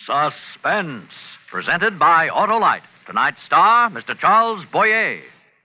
Suspense. Presented by Autolite. Tonight's star, Mr. Charles Boyer.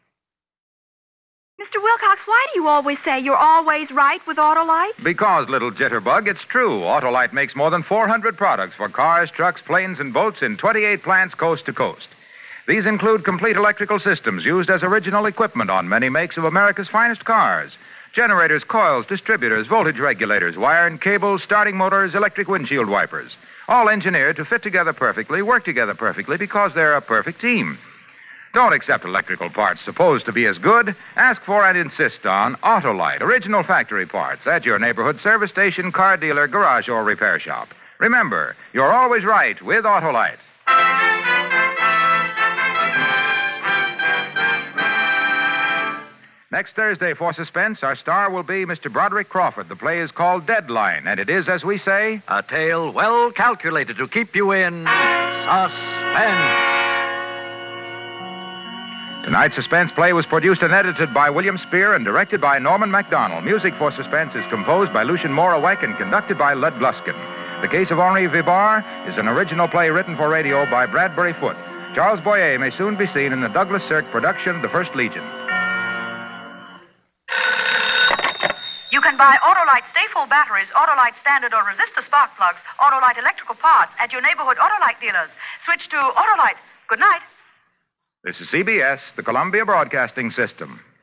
Mr. Wilcox, why do you always say you're always right with Autolite? Because, little jitterbug, it's true. Autolite makes more than 400 products for cars, trucks, planes, and boats in 28 plants coast to coast. These include complete electrical systems used as original equipment on many makes of America's finest cars. Generators, coils, distributors, voltage regulators, wire and cables, starting motors, electric windshield wipers. All engineered to fit together perfectly, work together perfectly, because they're a perfect team. Don't accept electrical parts supposed to be as good. Ask for and insist on Autolite, original factory parts, at your neighborhood service station, car dealer, garage, or repair shop. Remember, you're always right with Autolite. Next Thursday for Suspense, our star will be Mr. Broderick Crawford. The play is called Deadline, and it is, as we say, a tale well calculated to keep you in suspense. Tonight's Suspense play was produced and edited by William Spear and directed by Norman MacDonald. Music for Suspense is composed by Lucien Moravec and conducted by Lud Gluskin. The Case of Henri Vibar is an original play written for radio by Bradbury Foote. Charles Boyer may soon be seen in the Douglas Sirk production, The First Legion. You can buy Autolite Stay-Full batteries, Autolite standard or resistor spark plugs, Autolite electrical parts at your neighborhood Autolite dealers. Switch to Autolite. Good night. This is CBS, the Columbia Broadcasting System.